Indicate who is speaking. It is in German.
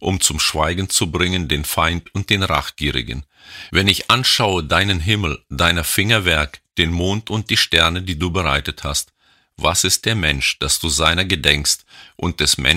Speaker 1: um zum Schweigen zu bringen den Feind und den Rachgierigen. Wenn ich anschaue deinen Himmel, deiner Fingerwerk, den Mond und die Sterne, die du bereitet hast, was ist der Mensch, dass du seiner gedenkst, und des Menschen